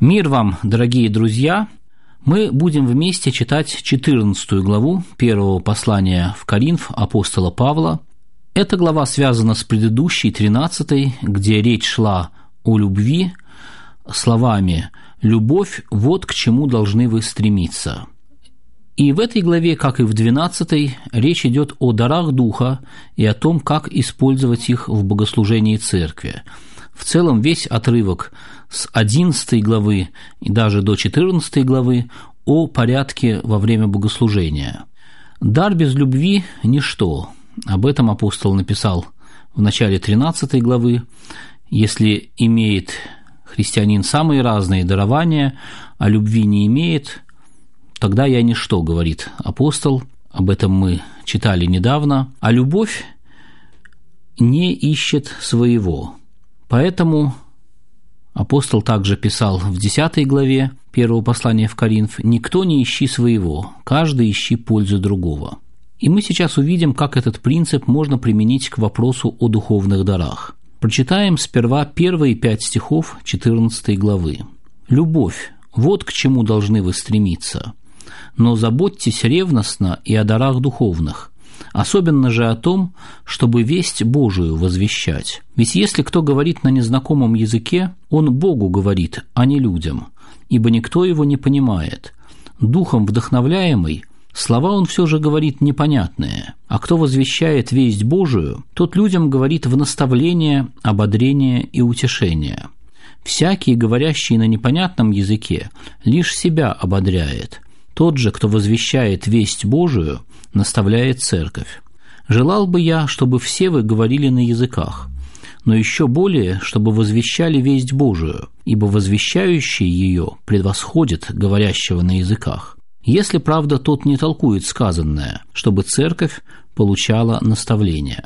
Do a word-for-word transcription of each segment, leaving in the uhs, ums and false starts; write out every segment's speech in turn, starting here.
Мир вам, дорогие друзья! Мы будем вместе читать четырнадцатую главу первого послания в Коринф апостола Павла. Эта глава связана с предыдущей, тринадцатой, где речь шла о любви, словами «любовь – вот к чему должны вы стремиться». И в этой главе, как и в двенадцатой, речь идет о дарах Духа и о том, как использовать их в богослужении церкви. В целом весь отрывок с одиннадцатой главы и даже до четырнадцатой главы о порядке во время богослужения. Дар без любви – ничто. Об этом апостол написал в начале тринадцатой главы. Если имеет христианин самые разные дарования, а любви не имеет, тогда я ничто, говорит апостол. Об этом мы читали недавно. А любовь не ищет своего. Поэтому апостол также писал в десятой главе первого послания в Коринф: «Никто не ищи своего, каждый ищи пользу другого». И мы сейчас увидим, как этот принцип можно применить к вопросу о духовных дарах. Прочитаем сперва первые пять стихов четырнадцатой главы. «Любовь – вот к чему должны вы стремиться, но заботьтесь ревностно и о дарах духовных, особенно же о том, чтобы весть Божию возвещать. Ведь если кто говорит на незнакомом языке, он Богу говорит, а не людям, ибо никто его не понимает. Духом вдохновляемый, слова он все же говорит непонятные, а кто возвещает весть Божию, тот людям говорит в наставление, ободрение и утешение. Всякий, говорящий на непонятном языке, лишь себя ободряет. Тот же, кто возвещает весть Божию, наставляет церковь. Желал бы я, чтобы все вы говорили на языках, но еще более, чтобы возвещали весть Божию, ибо возвещающий ее превосходит говорящего на языках. Если, правда, тот не толкует сказанное, чтобы церковь получала наставление».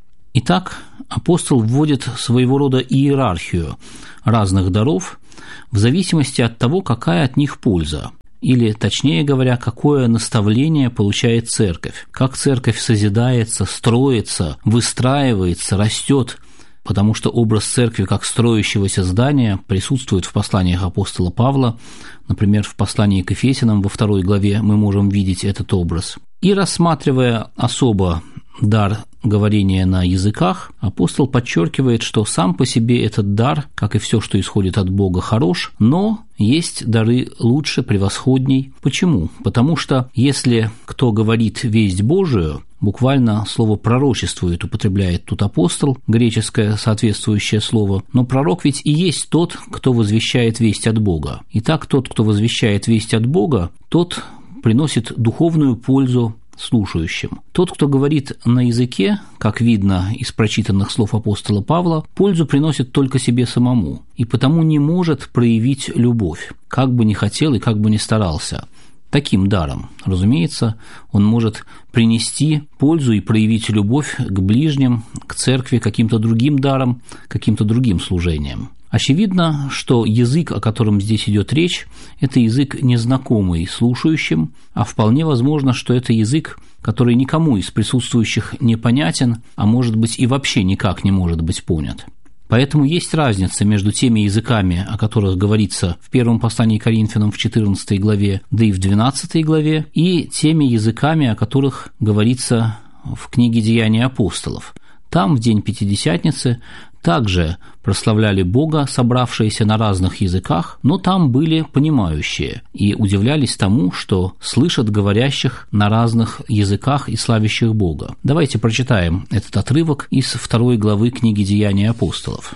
Итак, апостол вводит своего рода иерархию разных даров в зависимости от того, какая от них польза. Или, точнее говоря, какое наставление получает церковь, как церковь созидается, строится, выстраивается, растет, потому что образ церкви как строящегося здания присутствует в посланиях апостола Павла. Например, в послании к Ефесянам во второй главе мы можем видеть этот образ. И рассматривая особо дар говорения на языках, апостол подчеркивает, что сам по себе этот дар, как и все, что исходит от Бога, хорош, но есть дары лучше, превосходней. Почему? Потому что если кто говорит весть Божию, буквально слово «пророчествует» употребляет тут апостол, греческое соответствующее слово, но пророк ведь и есть тот, кто возвещает весть от Бога. Итак, тот, кто возвещает весть от Бога, тот приносит духовную пользу слушающим. Тот, кто говорит на языке, как видно из прочитанных слов апостола Павла, пользу приносит только себе самому, и потому не может проявить любовь, как бы ни хотел и как бы ни старался. Таким даром, разумеется, он может принести пользу и проявить любовь к ближним, к церкви, каким-то другим даром, каким-то другим служением. Очевидно, что язык, о котором здесь идет речь, это язык незнакомый слушающим, а вполне возможно, что это язык, который никому из присутствующих не понятен, а может быть и вообще никак не может быть понят. Поэтому есть разница между теми языками, о которых говорится в первом послании к Коринфянам в четырнадцатой главе, да и в двенадцатой главе, и теми языками, о которых говорится в книге «Деяния апостолов». Там, в день Пятидесятницы, также прославляли Бога, собравшиеся на разных языках, но там были понимающие и удивлялись тому, что слышат говорящих на разных языках и славящих Бога. Давайте прочитаем этот отрывок из второй главы книги «Деяния апостолов».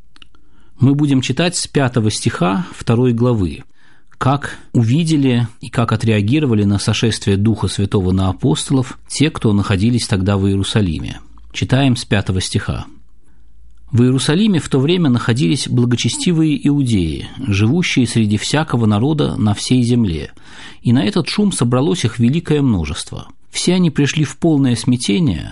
Мы будем читать с пятого стиха второй главы. Как увидели и как отреагировали на сошествие Духа Святого на апостолов те, кто находились тогда в Иерусалиме. Читаем с пятого стиха. «В Иерусалиме в то время находились благочестивые иудеи, живущие среди всякого народа на всей земле, и на этот шум собралось их великое множество. Все они пришли в полное смятение,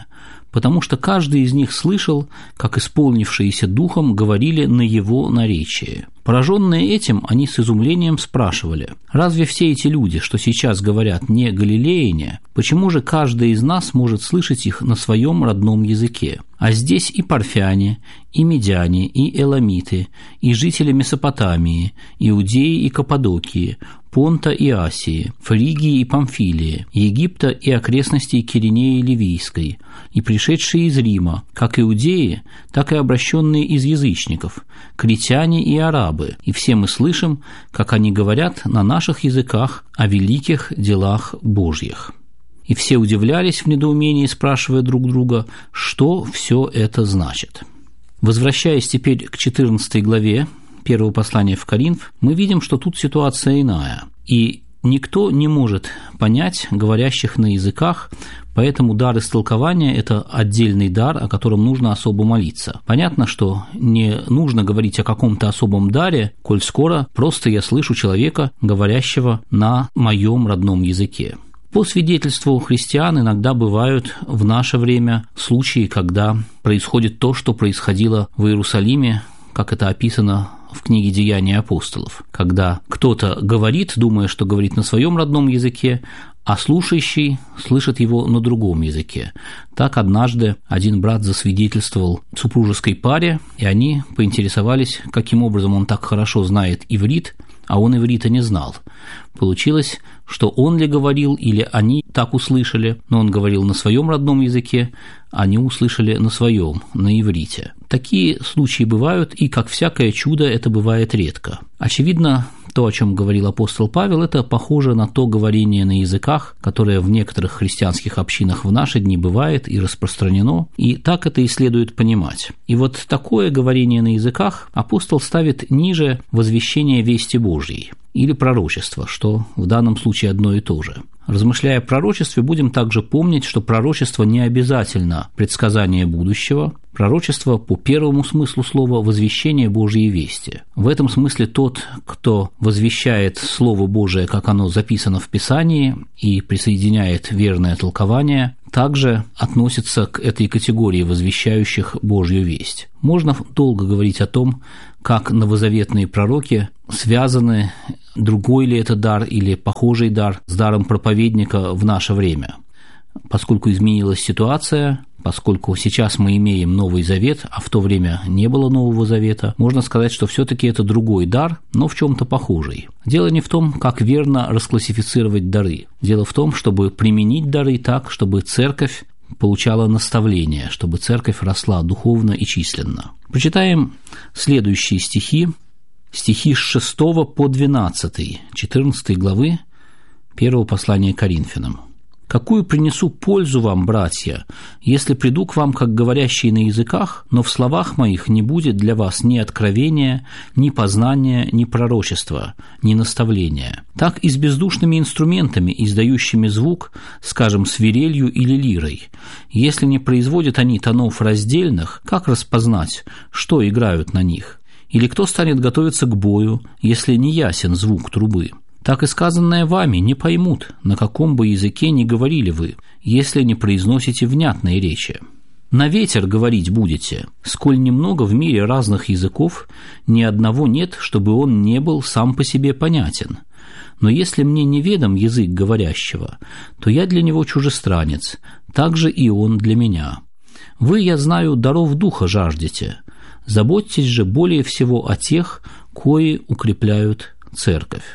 потому что каждый из них слышал, как исполнившиеся духом говорили на его наречии. Пораженные этим, они с изумлением спрашивали: «Разве все эти люди, что сейчас говорят, не галилеяне? Почему же каждый из нас может слышать их на своем родном языке? А здесь и парфяне, и медяне, и эламиты, и жители Месопотамии, Иудеи и Каппадокии, Понта и Асии, Фригии и Памфилии, Египта и окрестностей Киринеи Ливийской, и пришедшие из Рима, как иудеи, так и обращенные из язычников, критяне и арабы, и все мы слышим, как они говорят на наших языках о великих делах Божьих». И все удивлялись в недоумении, спрашивая друг друга, что все это значит. Возвращаясь теперь к четырнадцатой главе первого послания в Коринф, мы видим, что тут ситуация иная. И никто не может понять говорящих на языках, поэтому дар истолкования – это отдельный дар, о котором нужно особо молиться. Понятно, что не нужно говорить о каком-то особом даре, коль скоро просто я слышу человека, говорящего на моем родном языке. По свидетельству христиан иногда бывают в наше время случаи, когда происходит то, что происходило в Иерусалиме, как это описано в книге «Деяния апостолов», когда кто-то говорит, думая, что говорит на своем родном языке, а слушающий слышит его на другом языке. Так однажды один брат засвидетельствовал супружеской паре, и они поинтересовались, каким образом он так хорошо знает иврит, а он иврита не знал. Получилось, что он ли говорил, или они так услышали, но он говорил на своем родном языке, они услышали на своем, на иврите. Такие случаи бывают, и, как всякое чудо, это бывает редко. Очевидно, то, о чем говорил апостол Павел, это похоже на то говорение на языках, которое в некоторых христианских общинах в наши дни бывает и распространено, и так это и следует понимать. И вот такое говорение на языках апостол ставит ниже возвещения вести Божьей или пророчества, что в данном случае одно и то же. Размышляя о пророчестве, будем также помнить, что пророчество не обязательно предсказание будущего. Пророчество по первому смыслу слова – возвещение Божьей вести. В этом смысле тот, кто возвещает Слово Божие, как оно записано в Писании, и присоединяет верное толкование, также относится к этой категории возвещающих Божью весть. Можно долго говорить о том, как новозаветные пророки связаны, другой ли это дар или похожий дар с даром проповедника в наше время. Поскольку изменилась ситуация, поскольку сейчас мы имеем Новый Завет, а в то время не было Нового Завета, можно сказать, что все-таки это другой дар, но в чем-то похожий. Дело не в том, как верно расклассифицировать дары. Дело в том, чтобы применить дары так, чтобы церковь получала наставление, чтобы церковь росла духовно и численно. Прочитаем следующие стихи, стихи с шестого по двенадцатый, четырнадцатой главы первого послания к Коринфянам. «Какую принесу пользу вам, братья, если приду к вам, как говорящий на языках, но в словах моих не будет для вас ни откровения, ни познания, ни пророчества, ни наставления? Так и с бездушными инструментами, издающими звук, скажем, свирелью или лирой. Если не производят они тонов раздельных, как распознать, что играют на них? Или кто станет готовиться к бою, если не ясен звук трубы? Так и сказанное вами не поймут, на каком бы языке ни говорили вы, если не произносите внятные речи. На ветер говорить будете, сколь немного в мире разных языков, ни одного нет, чтобы он не был сам по себе понятен. Но если мне неведом язык говорящего, то я для него чужестранец, так же и он для меня. Вы, я знаю, даров духа жаждете, заботьтесь же более всего о тех, кои укрепляют церковь».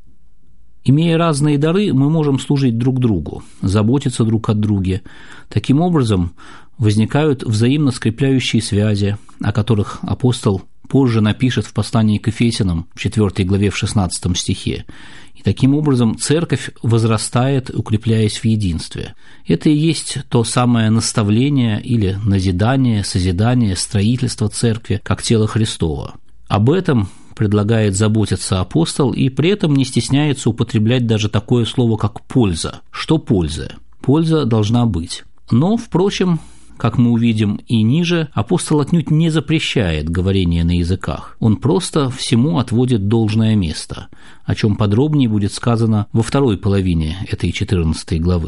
Имея разные дары, мы можем служить друг другу, заботиться друг о друге. Таким образом, возникают взаимно скрепляющие связи, о которых апостол позже напишет в послании к Ефесянам в четвёртой главе в шестнадцатом стихе. И таким образом церковь возрастает, укрепляясь в единстве. Это и есть то самое наставление или назидание, созидание, строительство церкви как тела Христова. Об этом предлагает заботиться апостол и при этом не стесняется употреблять даже такое слово, как «польза». Что польза? Польза должна быть. Но, впрочем, как мы увидим и ниже, апостол отнюдь не запрещает говорение на языках. Он просто всему отводит должное место, о чем подробнее будет сказано во второй половине этой четырнадцатой главы.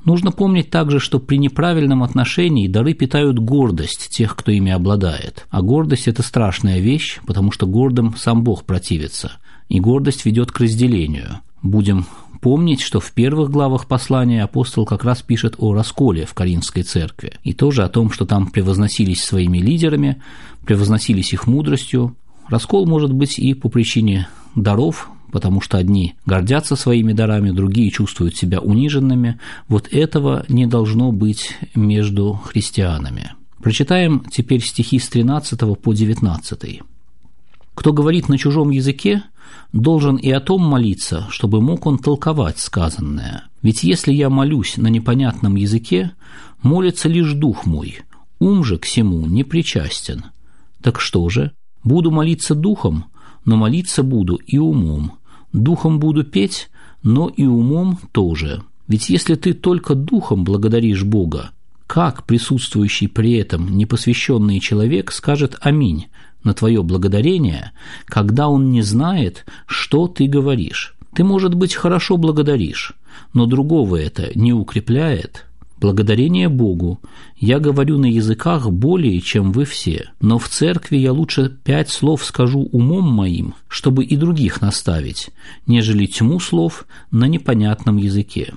Нужно помнить также, что при неправильном отношении дары питают гордость тех, кто ими обладает. А гордость – это страшная вещь, потому что гордым сам Бог противится. И гордость ведет к разделению. Будем помнить, что в первых главах послания апостол как раз пишет о расколе в Коринфской церкви. И тоже о том, что там превозносились своими лидерами, превозносились их мудростью. Раскол может быть и по причине даров, потому что одни гордятся своими дарами, другие чувствуют себя униженными. Вот этого не должно быть между христианами. Прочитаем теперь стихи с тринадцатого по девятнадцатый. «Кто говорит на чужом языке, должен и о том молиться, чтобы мог он толковать сказанное. Ведь если я молюсь на непонятном языке, молится лишь дух мой, ум же к сему не причастен. Так что же? Буду молиться духом, но молиться буду и умом. Духом буду петь, но и умом тоже. Ведь если ты только духом благодаришь Бога, как присутствующий при этом непосвященный человек скажет «Аминь» на твое благодарение, когда он не знает, что ты говоришь? Ты, может быть, хорошо благодаришь, но другого это не укрепляет. Благодарение Богу. Я говорю на языках более, чем вы все, но в церкви я лучше пять слов скажу умом моим, чтобы и других наставить, нежели тьму слов на непонятном языке».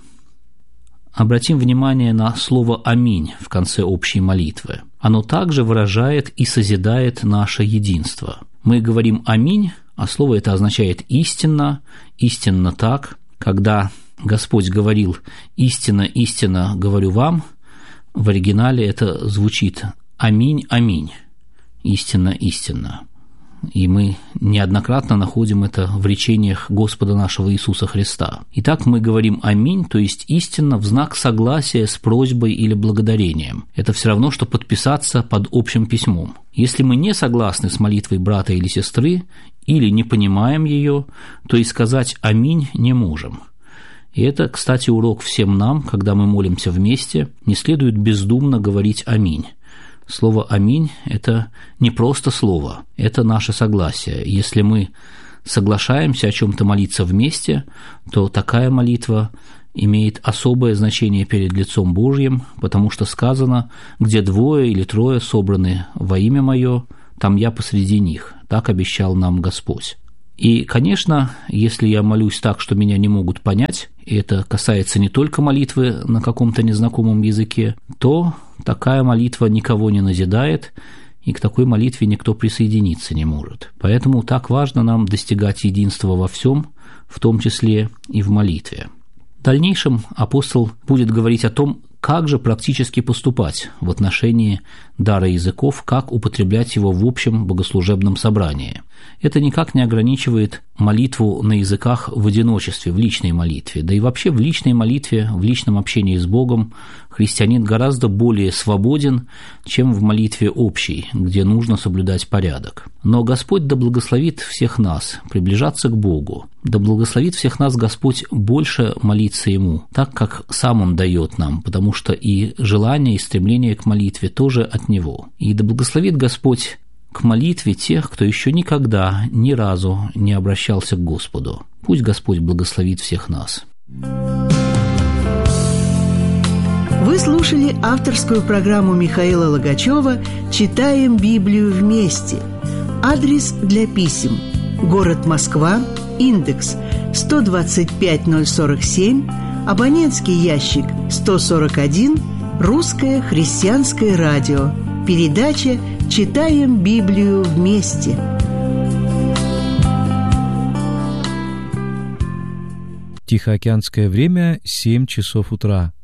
Обратим внимание на слово «Аминь» в конце общей молитвы. Оно также выражает и созидает наше единство. Мы говорим «Аминь», а слово это означает «истинно», «истинно так». Когда Господь говорил «истинно, истинно говорю вам», в оригинале это звучит «Аминь, аминь», «истинно, истинно». И мы неоднократно находим это в речениях Господа нашего Иисуса Христа. Итак, мы говорим «Аминь», то есть истинно в знак согласия с просьбой или благодарением. Это все равно, что подписаться под общим письмом. Если мы не согласны с молитвой брата или сестры, или не понимаем ее, то и сказать «Аминь» не можем. И это, кстати, урок всем нам, когда мы молимся вместе, не следует бездумно говорить «Аминь». Слово «Аминь» – это не просто слово, это наше согласие. Если мы соглашаемся о чем-то молиться вместе, то такая молитва имеет особое значение перед лицом Божьим, потому что сказано: «Где двое или трое собраны во имя Мое, там я посреди них». Так обещал нам Господь. И, конечно, если я молюсь так, что меня не могут понять, и это касается не только молитвы на каком-то незнакомом языке, то такая молитва никого не назидает, и к такой молитве никто присоединиться не может. Поэтому так важно нам достигать единства во всем, в том числе и в молитве. В дальнейшем апостол будет говорить о том, как же практически поступать в отношении дара языков, как употреблять его в общем богослужебном собрании. Это никак не ограничивает молитву на языках в одиночестве, в личной молитве. Да и вообще в личной молитве, в личном общении с Богом христианин гораздо более свободен, чем в молитве общей, где нужно соблюдать порядок. Но Господь да благословит всех нас приближаться к Богу. Да благословит всех нас Господь больше молиться Ему, так как Сам Он дает нам, потому что и желание, и стремление к молитве тоже от Него. И да благословит Господь к молитве тех, кто еще никогда, ни разу не обращался к Господу. Пусть Господь благословит всех нас. Вы слушали авторскую программу Михаила Логачева «Читаем Библию вместе». Адрес для писем: город Москва, индекс сто двадцать пять ноль сорок семь, абонентский ящик сто сорок один, Русское христианское радио. Передача «Читаем Библию вместе». Тихоокеанское время, семь часов утра.